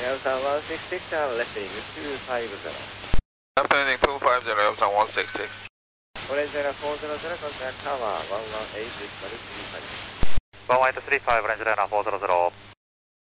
Elsa 166, lifting 250. Landing 250, Elsa 166. Orange 400, contact tower 118, 350. 11835, Orange 400.